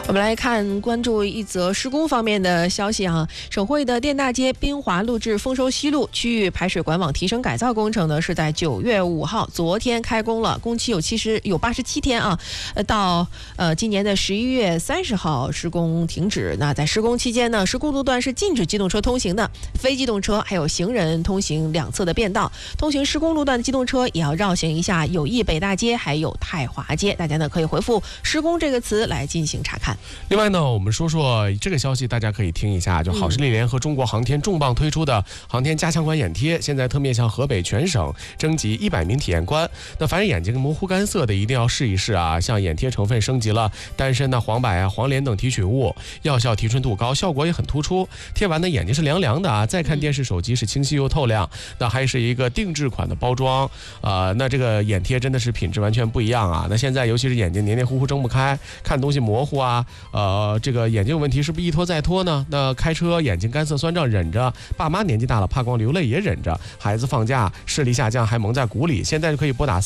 我们来关注一则施工方面的消息啊。省会的电大街滨华路至丰收西路区域排水管网提升改造工程呢，是在9月5号昨天开工了，工期有87天啊。到今年的11月30号施工停止。那在施工期间呢，施工路段是禁止机动车通行的，非机动车还有行人通行两侧的便道。通行施工路段的机动车也要绕行一下友谊北大街还有太华街。大家呢可以回复施工这个词来进行查看。 另外呢，我们说说这个消息，大家可以听一下，就好视力联合中国航天重磅推出的航天加强管眼贴，现在特面向河北全省征集100名体验官。那凡是眼睛模糊干涩的，一定要试一试啊！像眼贴成分升级了丹参的黄柏啊、黄连等提取物，药效提纯度高，效果也很突出。贴完的眼睛是凉凉的啊，再看电视手机是清晰又透亮。那还是一个定制款的包装，那这个眼贴真的是品质完全不一样啊！那现在尤其是眼睛黏黏糊糊睁不开，看东西模糊啊。这个眼睛有问题是不是一拖再拖呢？那开车眼睛干涩酸胀忍着，爸妈年纪大了怕光流泪也忍着，孩子放假视力下降还蒙在鼓里，现在就可以拨打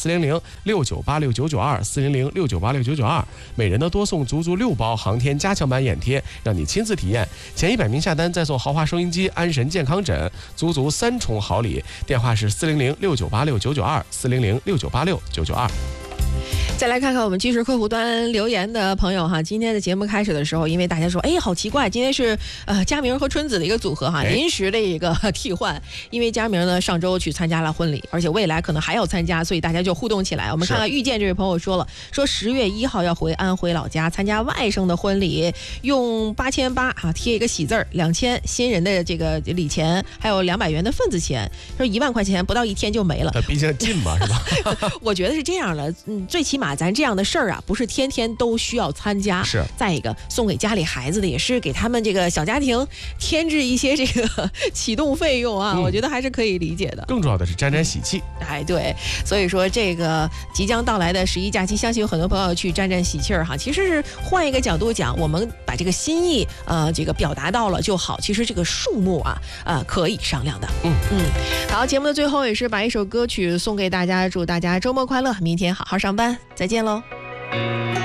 400-6986-992，400-6986-992，每人呢多送足6包航天加强版眼贴，让你亲自体验。前100名下单再送豪华收音机、安神健康枕，足3重好礼。电话是400-6986-992，400-6986-992。 再来看看我们即时客户端留言的朋友哈，今天的节目开始的时候，因为大家说，好奇怪，今天是佳明和春子的一个组合哈，临时的一个替换，因为佳明呢上周去参加了婚礼，而且未来可能还要参加，所以大家就互动起来。我们看看遇见这位朋友说10月1号要回安徽老家参加外甥的婚礼，用8800啊贴一个喜字儿，2000新人的这个礼钱，还有200元的份子钱，说1万块钱不到1天就没了。 毕竟近嘛，是吧？ 我觉得是这样的，最起码咱这样的事儿啊，不是天天都需要参加。 是。 再一个，送给家里孩子的也是给他们这个小家庭添置一些这个启动费用啊，我觉得还是可以理解的。 更重要的是沾沾喜气。 对，所以说这个即将到来的11假期，相信有很多朋友去沾沾喜气儿哈。其实是换一个角度讲，我们把这个心意这个表达到了就好。其实这个数目啊可以商量的。好，节目的最后也是把一首歌曲送给大家，祝大家周末快乐，明天好好上班，再见喽。